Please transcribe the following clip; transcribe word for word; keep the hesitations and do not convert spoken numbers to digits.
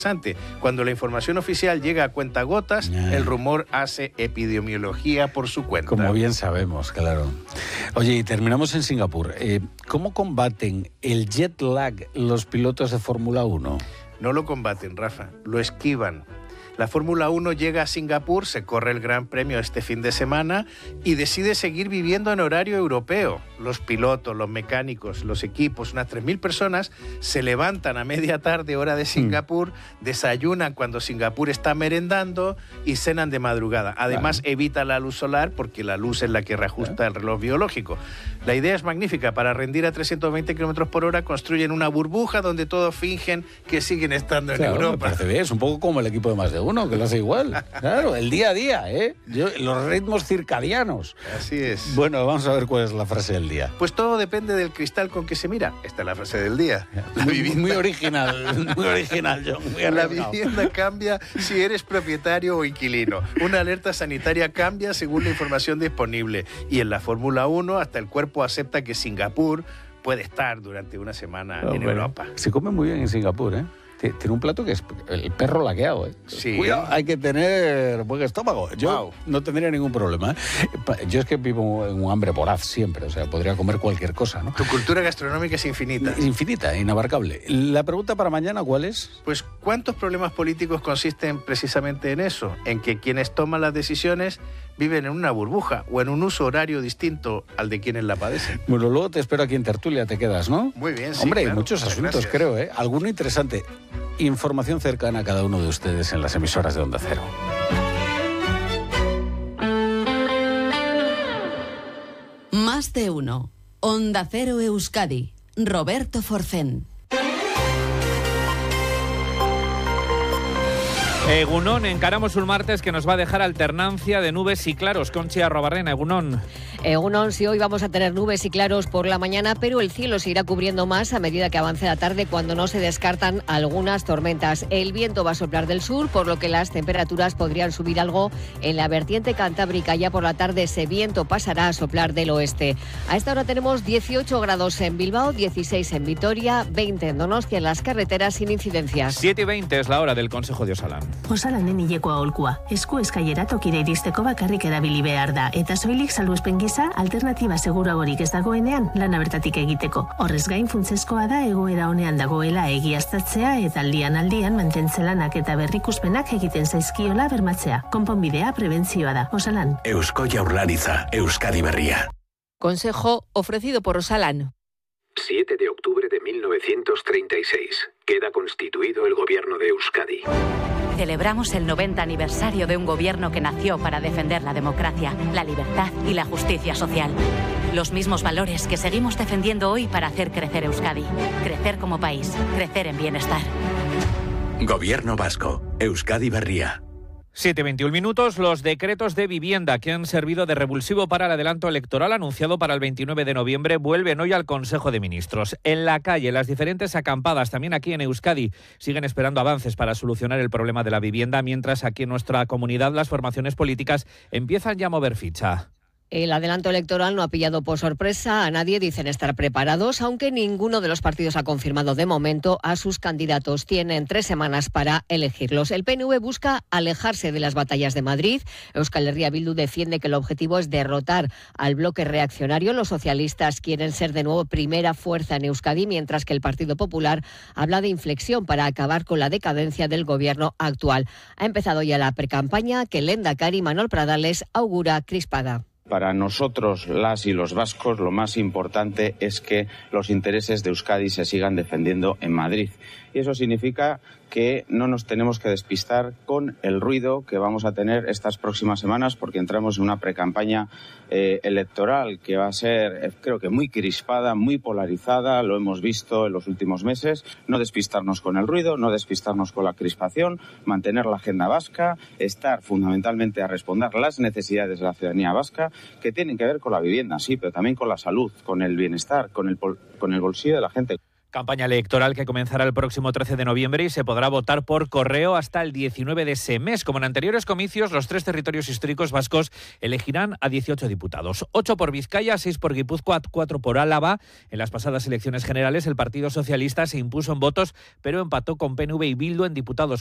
Cuando la información oficial llega a cuentagotas, yeah. el rumor hace epidemiología por su cuenta. Como bien sabemos, claro. Oye, y terminamos en Singapur. Eh, ¿Cómo combaten el jet lag los pilotos de Fórmula uno? No lo combaten, Rafa, lo esquivan. La Fórmula uno llega a Singapur, se corre el Gran Premio este fin de semana y decide seguir viviendo en horario europeo. Los pilotos, los mecánicos, los equipos, unas tres mil personas se levantan a media tarde, hora de Singapur, mm. desayunan cuando Singapur está merendando y cenan de madrugada. Además, claro. evita la luz solar porque la luz es la que reajusta claro. el reloj biológico. La idea es magnífica. Para rendir a trescientos veinte kilómetros por hora construyen una burbuja donde todos fingen que siguen estando claro, en Europa. Me parece bien. Es un poco como el equipo de Más de Uno, que lo hace igual. Claro, el día a día, ¿eh? Yo, los ritmos circadianos. Así es. Bueno, vamos a ver cuál es la frase del día. Pues todo depende del cristal con que se mira. Esta es la frase del día. La muy, vivienda... muy original, muy original, John. Muy la vivienda cambia si eres propietario o inquilino. Una alerta sanitaria cambia según la información disponible. Y en la Fórmula uno, hasta el cuerpo acepta que Singapur puede estar durante una semana oh, en bueno. Europa. Se come muy bien en Singapur, ¿eh? Tiene un plato que es el perro laqueado, ¿eh? Sí. Cuidado, hay que tener buen estómago. Yo wow. no tendría ningún problema, ¿eh? Yo es que vivo en un hambre voraz siempre, o sea, podría comer cualquier cosa, ¿no? Tu cultura gastronómica es infinita. Es infinita, inabarcable. La pregunta para mañana, ¿cuál es? Pues, ¿cuántos problemas políticos consisten precisamente en eso? En que quienes toman las decisiones viven en una burbuja o en un uso horario distinto al de quienes la padecen. Bueno, luego te espero aquí en Tertulia, te quedas, ¿no? Muy bien, sí. Hombre, claro. hay muchos Muchas asuntos, gracias. creo, ¿eh? Alguno interesante. Información cercana a cada uno de ustedes en las emisoras de Onda Cero. Más de uno. Onda Cero Euskadi. Roberto Forcén. Egunon, encaramos un martes que nos va a dejar alternancia de nubes y claros. Conchi Arrobarrena, Egunon. Egunon, sí, hoy vamos a tener nubes y claros por la mañana, pero el cielo se irá cubriendo más a medida que avance la tarde, cuando no se descartan algunas tormentas. El viento va a soplar del sur, por lo que las temperaturas podrían subir algo en la vertiente cantábrica. Ya por la tarde ese viento pasará a soplar del oeste. A esta hora tenemos dieciocho grados en Bilbao, dieciséis en Vitoria, veinte en Donostia, en las carreteras sin incidencias. siete y veinte es la hora del Consejo de Osalan. Osalanen hilekoa aholkua. Esku eskailera tokira iristeko bakarrik erabili behar da. Eta soilik salbuespen gisa alternatiba seguragorik ez dagoenean lana bertatik egiteko. Horrez gain funtsezkoa da egoera honean dagoela egiaztatzea eta aldian aldian mantentze lanak eta berrikuspenak egiten zaizkiola bermatzea. Konponbidea prebentzioa da. Osalan. Eusko Jaurlaritza, Euskadi Berria. Consejo ofrecido por Osalan. siete de octubre de mil novecientos treinta y seis. Queda constituido el gobierno de Euskadi. Celebramos el noventa aniversario de un gobierno que nació para defender la democracia, la libertad y la justicia social. Los mismos valores que seguimos defendiendo hoy para hacer crecer Euskadi. Crecer como país, crecer en bienestar. Gobierno vasco, Euskadi Berria. siete y veintiún minutos, los decretos de vivienda que han servido de revulsivo para el adelanto electoral anunciado para el veintinueve de noviembre vuelven hoy al Consejo de Ministros. En la calle, las diferentes acampadas, también aquí en Euskadi, siguen esperando avances para solucionar el problema de la vivienda, mientras aquí en nuestra comunidad las formaciones políticas empiezan ya a mover ficha. El adelanto electoral no ha pillado por sorpresa a nadie, dicen estar preparados, aunque ninguno de los partidos ha confirmado de momento a sus candidatos. Tienen tres semanas para elegirlos. El P N V busca alejarse de las batallas de Madrid. Euskal Herria Bildu defiende que el objetivo es derrotar al bloque reaccionario. Los socialistas quieren ser de nuevo primera fuerza en Euskadi, mientras que el Partido Popular habla de inflexión para acabar con la decadencia del gobierno actual. Ha empezado ya la precampaña que el lehendakari Manol Pradales augura crispada. Para nosotros, las y los vascos, lo más importante es que los intereses de Euskadi se sigan defendiendo en Madrid. Y eso significa que no nos tenemos que despistar con el ruido que vamos a tener estas próximas semanas, porque entramos en una precampaña eh, electoral que va a ser, eh, creo que muy crispada, muy polarizada, lo hemos visto en los últimos meses. No despistarnos con el ruido, no despistarnos con la crispación, mantener la agenda vasca, estar fundamentalmente a responder las necesidades de la ciudadanía vasca, que tienen que ver con la vivienda, sí, pero también con la salud, con el bienestar, con el, con el bolsillo de la gente. Campaña electoral que comenzará el próximo trece de noviembre y se podrá votar por correo hasta el diecinueve de ese mes. Como en anteriores comicios, los tres territorios históricos vascos elegirán a dieciocho diputados. ocho por Vizcaya, seis por Guipúzcoa, cuatro por Álava. En las pasadas elecciones generales, el Partido Socialista se impuso en votos, pero empató con P N V y Bildu en diputados.